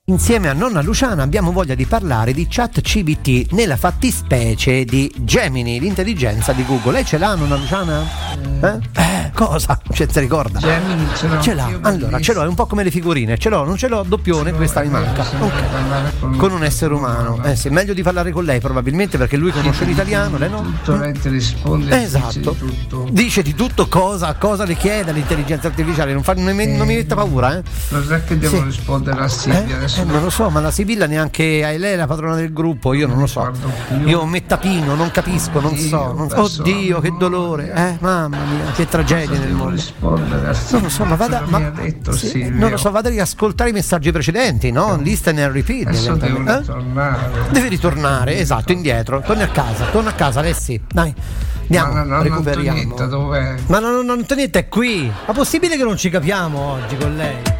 Insieme a nonna Luciana abbiamo voglia di parlare di ChatGPT, nella fattispecie di Gemini, l'intelligenza di Google. Lei ce l'ha, nonna Luciana? Cosa? Si ricorda? Gemini ce l'ha. Allora, ce l'ho, è un po' come le figurine. Ce l'ho, non ce l'ho, doppione, questa mi manca. Okay. Con un essere umano. Sì, meglio di parlare con lei probabilmente, perché lui conosce l'italiano, lei no? Tutto, lei ti risponde. Esatto. Dice di tutto. Cosa le chiede all'intelligenza artificiale? Non mi metta paura, Non è che devo rispondere a Silvia adesso. Non lo so, ma la Sibilla neanche lei è la padrona del gruppo, io non lo so. Io mettapino, non capisco, non so. Oddio, che dolore, mamma mia, che tragedia nel mondo. Non lo so, ma vada. Non lo so, vada a riascoltare i messaggi precedenti, no? Listen and repeat. Deve ritornare, esatto, indietro. Torna a casa, Alessi. Dai. Andiamo, recuperiamo. Antonietta, dov'è? Ma Antonietta è qui. Ma possibile che non ci capiamo oggi con lei?